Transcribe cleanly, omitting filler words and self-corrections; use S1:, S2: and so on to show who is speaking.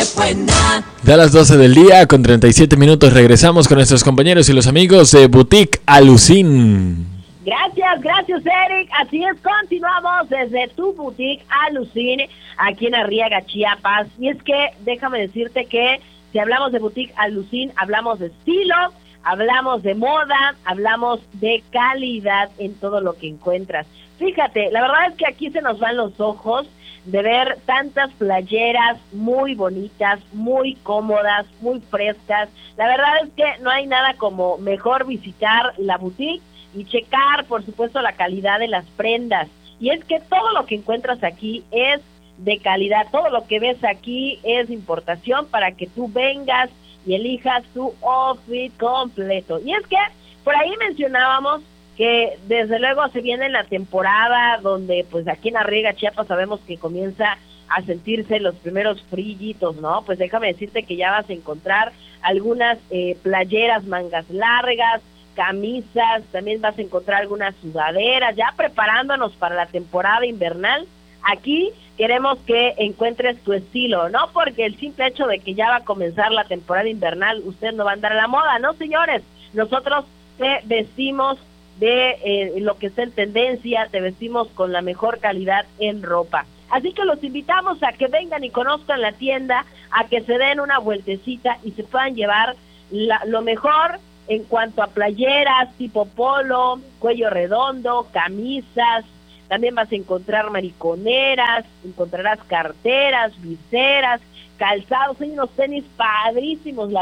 S1: buena.
S2: De las 12 del día, con 37 minutos, regresamos con nuestros compañeros y los amigos de Boutique Alucin.
S3: Gracias Eric, así es, continuamos desde tu Boutique Alucin, aquí en Arriaga, Chiapas, y es que déjame decirte que si hablamos de Boutique Alucin, hablamos de estilo, hablamos de moda, hablamos de calidad en todo lo que encuentras. Fíjate, la verdad es que aquí se nos van los ojos de ver tantas playeras muy bonitas, muy cómodas, muy frescas. La verdad es que no hay nada como mejor visitar la boutique y checar, por supuesto, la calidad de las prendas. Y es que todo lo que encuentras aquí es de calidad, todo lo que ves aquí es importación para que tú vengas y elijas tu outfit completo. Y es que por ahí mencionábamos que desde luego se viene la temporada donde pues aquí en Arriaga, Chiapas, sabemos que comienza a sentirse los primeros frillitos, ¿no? Pues déjame decirte que ya vas a encontrar algunas playeras mangas largas, camisas, también vas a encontrar algunas sudaderas, ya preparándonos para la temporada invernal. Aquí queremos que encuentres tu estilo, no porque el simple hecho de que ya va a comenzar la temporada invernal, usted no va a andar a la moda, no señores, nosotros te vestimos de lo que está en tendencia, te vestimos con la mejor calidad en ropa. Así que los invitamos a que vengan y conozcan la tienda, a que se den una vueltecita y se puedan llevar lo mejor en cuanto a playeras tipo polo, cuello redondo, camisas. También vas a encontrar mariconeras, encontrarás carteras, viseras, calzados, hay unos tenis padrísimos, la